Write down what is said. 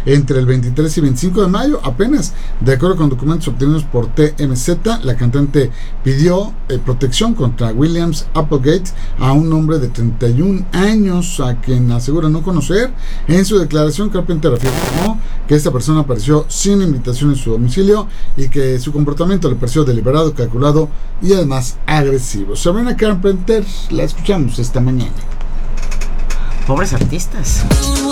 entre el 23 y 25 de mayo. Apenas, de acuerdo con documentos obtenidos por TMZ, la cantante pidió protección contra Williams Applegate, a un hombre de 31 años a quien asegura no conocer. En su declaración, Carpenter afirmó que esta persona apareció sin invitación en su domicilio y que su comportamiento le pareció deliberado, calculado y además agresivo. Sabrina Carpenter, la escuchamos esta mañana. Pobres artistas.